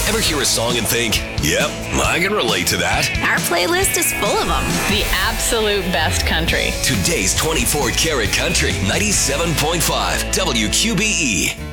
Ever hear a song and think, yep, I can relate to that? Our playlist is full of them. The absolute best country. Today's 24 Karat Country, 97.5 WQBE.